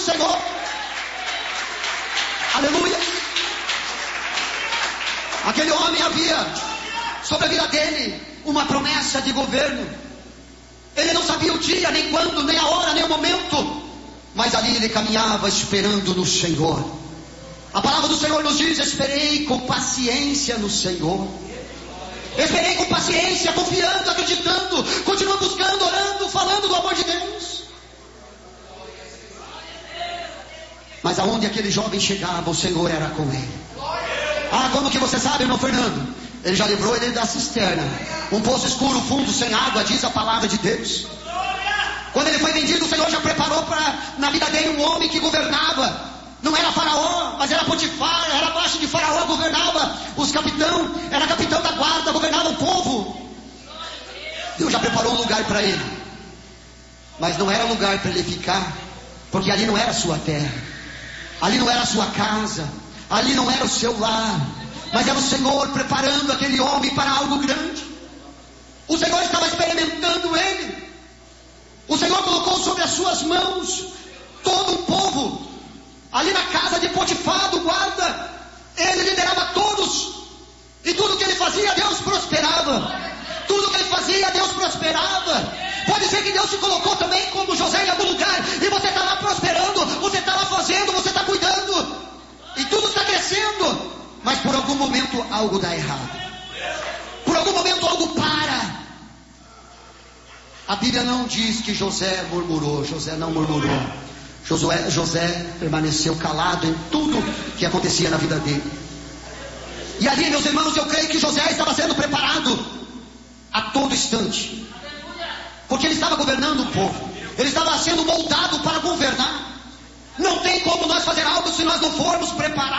Senhor. Aleluia. Aquele homem havia sobre a vida dele uma promessa de governo. Ele não sabia o dia, nem quando, nem a hora, nem o momento, mas ali ele caminhava esperando no Senhor. A palavra do Senhor nos diz: esperei com paciência no Senhor. Esperei com paciência, confiando, acreditando, continua buscando, orando, falando do amor de Deus. Mas aonde aquele jovem chegava, o Senhor era com ele. Ah, como que você sabe, irmão Fernando? Ele já livrou ele da cisterna. Um poço escuro, fundo, sem água, diz a palavra de Deus. Quando ele foi vendido, o Senhor já preparou na vida dele um homem que governava. Não era Faraó, mas era Potifar, era abaixo de Faraó, governava os capitão, era capitão da guarda, governava o povo. Deus já preparou um lugar para ele. Mas não era lugar para ele ficar, porque ali não era a sua terra, ali não era a sua casa, ali não era o seu lar, mas era o Senhor preparando aquele homem para algo grande. O Senhor estava experimentando ele. O Senhor colocou sobre as suas mãos todo um povo. Ali na casa de Potifar, do guarda, ele liderava todos. E tudo que ele fazia, Deus prosperava. Tudo que ele fazia, Deus prosperava. Pode ser que Deus te colocou também como José em algum lugar, e você está lá prosperando, você está lá fazendo, você está cuidando, e tudo está crescendo. Mas por algum momento algo dá errado. Por algum momento algo para. A Bíblia não diz que José murmurou. José não murmurou. José permaneceu calado em tudo que acontecia na vida dele. E ali, meus irmãos, eu creio que José estava sendo preparado a todo instante, porque ele estava governando o povo. Ele estava sendo moldado para governar. Não tem como nós fazer algo se nós não formos preparados.